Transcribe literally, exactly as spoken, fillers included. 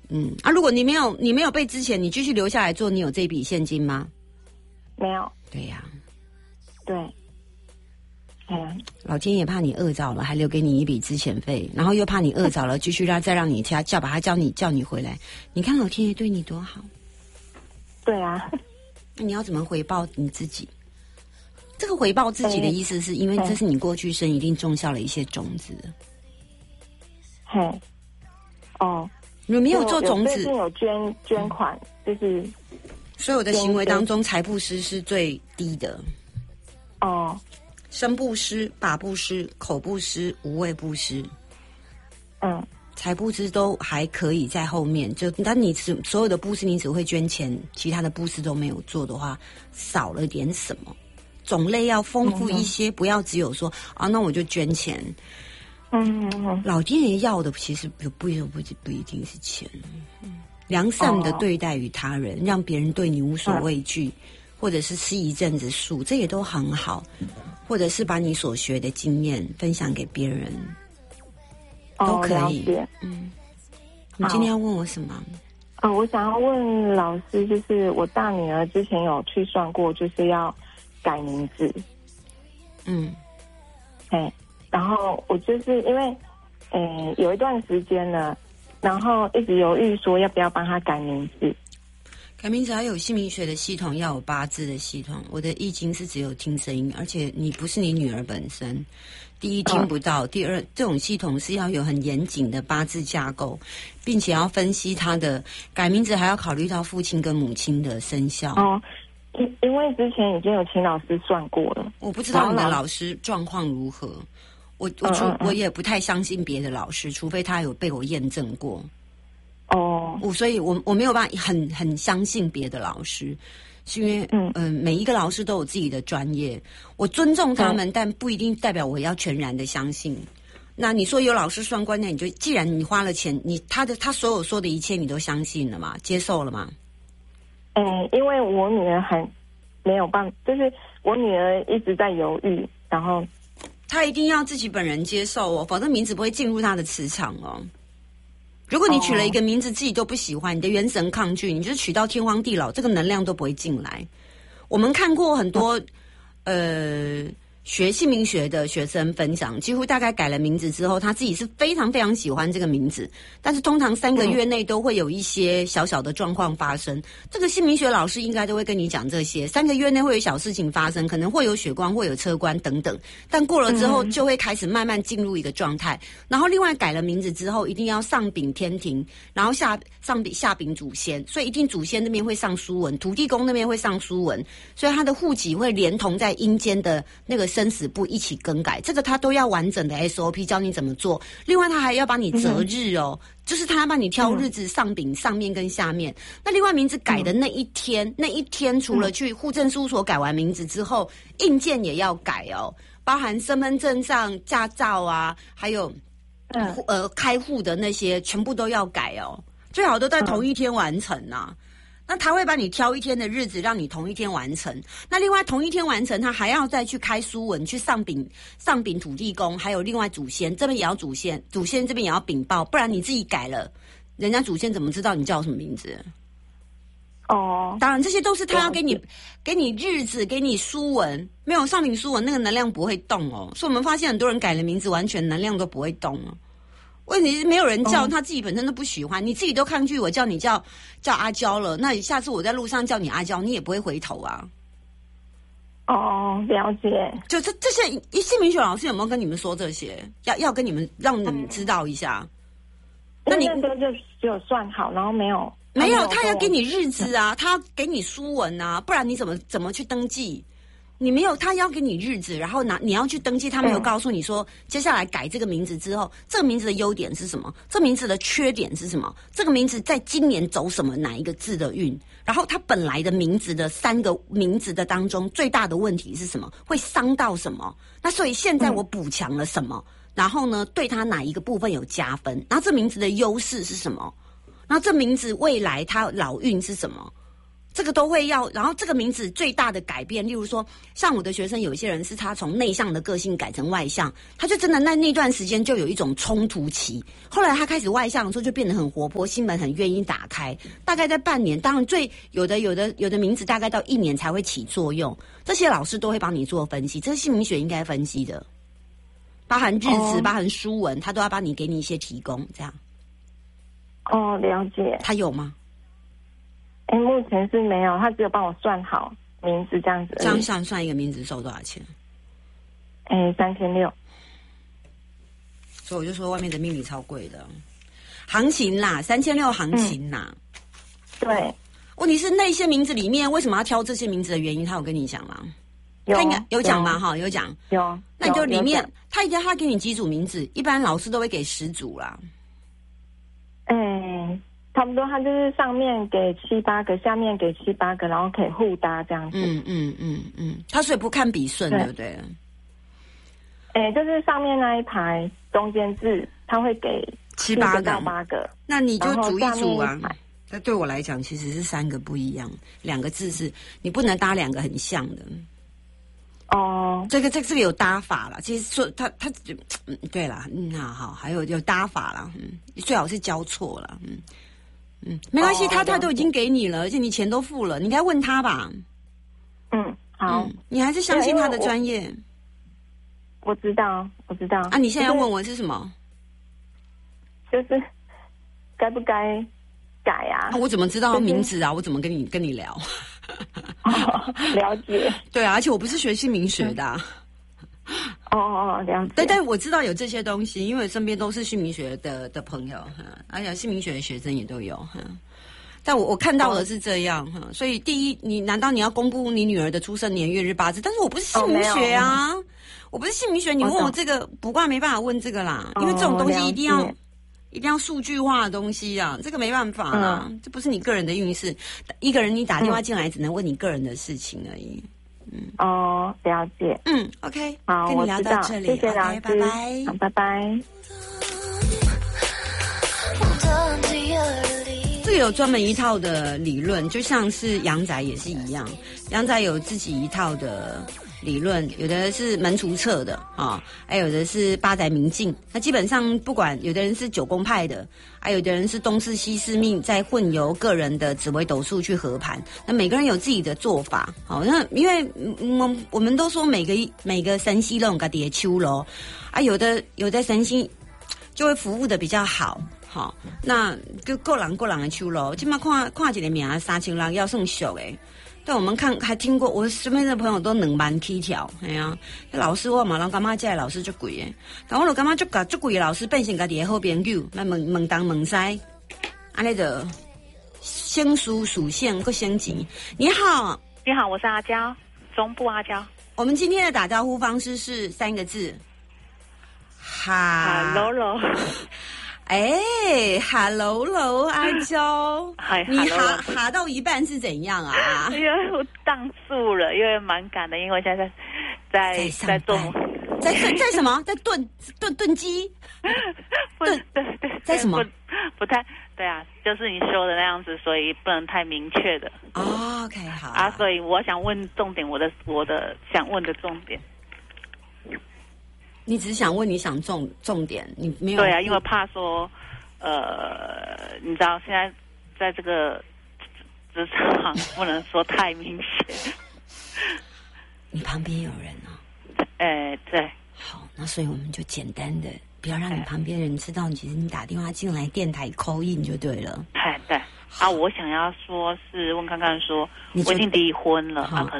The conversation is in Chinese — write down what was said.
嗯啊，如果你没有你没有被之前，你继续留下来做，你有这笔现金吗？ 没有。 对呀、啊， 对。嗯， 老天爷怕你饿着了，还留给你一笔资遣费，然后又怕你饿着了，继续让再让你叫叫把他叫你叫你回来。你看老天爷对你多好。 对啊。 那你要怎么回报你自己？这个回报自己的意思是因为这是你过去生一定种下了一些种子。 嘿，哦， 你没有做种子， 最近有捐捐款，就是所有的行为当中，财布施是最低的。 哦。 身布施、法布施、口布施、无畏布施， 嗯， 财布施都还可以在后面。就当你只所有的布施，你只会捐钱，其他的布施都没有做的话，少了点什么。种类要丰富一些，嗯、不要只有说啊，那我就捐钱。 嗯嗯嗯， 老天爷要的其实不不不不一定是钱，良善的对待于他人，哦、让别人对你无所畏惧。嗯，或者是吃一阵子素，这也都很好。或者是把你所学的经验分享给别人，都可以。 哦、 嗯，你今天要问我什么？ 呃，我想要问老师，就是我大女儿之前有去算过，就是要改名字。 嗯， 哎，然后我就是因为，呃，有一段时间了，然后一直犹豫说要不要帮她改名字。 改名字还有姓名学的系统，要有八字的系统。我的易经是只有听声音，而且你不是你女儿本身。第一听不到，第二这种系统是要有很严谨的八字架构，并且要分析她的改名字，还要考虑到父亲跟母亲的生肖。 哦，因因为之前已经有请老师算过了， 我不知道你的老师状况如何。我我除、嗯嗯嗯、我也不太相信别的老师，除非他有被我验证过。 哦， 我所以我我没有办法很很相信别的老师，是因为嗯、呃、每一个老师都有自己的专业，我尊重他们，嗯、但不一定代表我要全然的相信。那你说有老师算卦，那你就既然你花了钱，你他的他所有说的一切你都相信了吗？接受了吗？ 嗯，因为我女儿很没有办法，就是我女儿一直在犹豫，然后她一定要自己本人接受哦，否则名字不会进入她的磁场哦。如果你取了一个名字自己都不喜欢，你的元神抗拒，你就是取到天荒地老，这个能量都不会进来。我们看过很多呃学姓名学的学生分享，几乎大概改了名字之后，他自己是非常非常喜欢这个名字，但是通常三个月内都会有一些小小的状况发生。这个姓名学老师应该都会跟你讲这些，三个月内会有小事情发生，可能会有血光，会有车关等等，但过了之后就会开始慢慢进入一个状态。然后另外改了名字之后，一定要上禀天庭，然后下上禀下禀祖先，所以一定祖先那边会上书文，土地公那边会上书文，所以他的户籍会连同在阴间的那个生死簿一起更改，这个他都要完整的 S O P 教你怎么做。另外他还要帮你择日哦，嗯、就是他要帮你挑日子上禀上面跟下面。那另外名字改的那一天，嗯、那一天除了去户政事务所改完名字之后，印件也要改哦，包含身份证上、驾照啊，还有嗯呃开户的那些全部都要改哦，最好都在同一天完成啊。那他会帮你挑一天的日子，让你同一天完成。那另外同一天完成，他还要再去开书文，去上禀上禀土地公，还有另外祖先这边也要祖先，祖先这边也要禀报，不然你自己改了，人家祖先怎么知道你叫什么名字？ 哦， 当然这些都是他要给你给你日子，给你书文，没有上禀书文，那个能量不会动哦。所以我们发现很多人改了名字，完全能量都不会动哦。问题是没有人叫，他自己本身都不喜欢，你自己都抗拒我叫你叫叫阿娇了，那你下次我在路上叫你阿娇，你也不会回头啊。 哦，了解。 就这这些，姓名学老师有没有跟你们说这些？要要跟你们让你们知道一下。 那你那就只有算好，然后没有没有，他要给你日子啊，他要给你书文啊，不然你怎么怎么去登记？你没有，他要给你日子，然后拿你要去登记，他没有告诉你说，嗯、接下来改这个名字之后，这个名字的优点是什么？这个名字的缺点是什么？这个名字在今年走什么哪一个字的运？然后他本来的名字的三个名字的当中，最大的问题是什么？会伤到什么？那所以现在我补强了什么？嗯、然后呢，对他哪一个部分有加分？然后这名字的优势是什么？然后这名字未来他老运是什么？ 这个都会要，然后这个名字最大的改变，例如说，像我的学生有一些人是他从内向的个性改成外向，他就真的那那段时间就有一种冲突期。后来他开始外向的时候，就变得很活泼，心门很愿意打开。大概在半年，当然最有的有的有的名字大概到一年才会起作用。这些老师都会帮你做分析，这是姓名学应该分析的，包含日词、哦、包含书文，他都要帮你给你一些提供，这样。 哦，了解。 他有吗？ 哎，目前是没有，他只有帮我算好名字这样子。 这样算算一个名字收多少钱？ 哎，三千六。 所以我就说外面的命理超贵的，行情啦，三千六行情啦。 嗯、对。 问题是那些名字里面为什么要挑这些名字的原因，他有跟你讲吗？ 有， 他应该有讲吗？哈，有讲。 有。 那你就里面他一定要他给你几组名字，一般老师都会给十组啦。 哎。差不多，他就是上面给七八个，下面给七八个，然后可以互搭这样子。 嗯嗯嗯嗯，他所以不看笔顺，对不对？ 哎、欸，就是上面那一排中间字，他会给七八个到八个， 那你就组一组啊。那对我来讲，其实是三个不一样，两个字是你不能搭两个很像的。 哦， 这个这个这个有搭法啦，其实说他他嗯对啦，嗯好好，还有有搭法啦，嗯，最好是交错啦，嗯。嗯，没关系，他他都已经给你了，而且你钱都付了，你应该问他吧。 嗯，好， 嗯、你还是相信他的专业。 我知道，我知道。 啊，你现在要问我是什么？ 就是该不该改啊？ 啊我怎么知道名字啊？就是、我怎么跟你跟你聊？ 哦、了解。 对啊，而且我不是学姓名学的、啊。 哦哦，了解。 对，但我知道有这些东西，因为身边都是姓名学的的朋友，而且姓名学的学生也都有。但我我看到的是这样，哦、所以第一，你难道你要公布你女儿的出生年月日八字？但是我不是姓名学啊，哦、我不是姓名学，你问我这个卜卦没办法问这个啦，因为这种东西一定要、哦、一定要数据化的东西啊，这个没办法啦，嗯、这不是你个人的运势。一个人你打电话进来，只能问你个人的事情而已。 嗯哦，了解。 嗯 ，OK， 好， 跟你聊到这里， 谢谢老师， okay, 拜拜， 好，拜拜。 这个有专门一套的理论，就像是阳宅也是一样，阳宅有自己一套的理论，有的是门厨测的啊，还有的是八宅明镜。那基本上不管，有的人是九宫派的，还有的人是东四西四命，在混由个人的紫微斗数去合盘。那每个人有自己的做法，好，那因为我我们都说每个每个神仙都有自己的手咯，啊，有的有的神仙就会服务的比较好。好，那个个人个人的手咯，今嘛看看一个名三千人要算俗诶。对，我们看还听过，我身边的朋友都两万起跳，哎呀，老师我嘛，人感觉这老师足贵诶，但我就感觉足个足贵的老师变成家己的好朋友，来问问东问西，安尼就升书属性个升级。你好， 你好，我是阿娇，中部阿娇。 我们今天的打招呼方式是三个字，哈 ，hello hello。 哎 ，hello hello， 阿娇，你哈哈到一半是怎样啊？ 因为我当数了，因为蛮赶的，因为我现在在在在做， 在在在什么？在炖炖炖鸡？ 炖对对， 在什么？ 不, 不太对啊，就是你说的那样子，所以不能太明确的。 哦 OK， 好啊，所以我想问重点，我的我的想问的重点。 你只想问你想重重点，你没有对啊，因为怕说，呃，你知道现在在这个职场不能说太明显。 你旁边有人哦？ 哎，对。 好，那所以我们就简单的，不要让你旁边的人知道，其实你打电话进来电台call in就对了。 哎，对。啊，我想要说是问看看说，我已经离婚了啊。